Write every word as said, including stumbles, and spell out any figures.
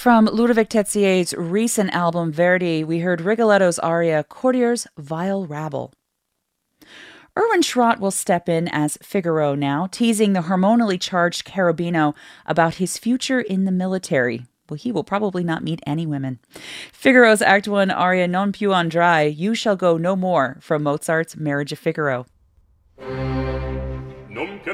From Ludovic Tetsier's recent album Verdi, we heard Rigoletto's aria Courtier's Vile Rabble. Erwin Schrott will step in as Figaro now, teasing the hormonally charged Cherubino about his future in the military. Well, he will probably not meet any women. Figaro's Act One aria Non più andrai, You Shall Go No More, from Mozart's Marriage of Figaro.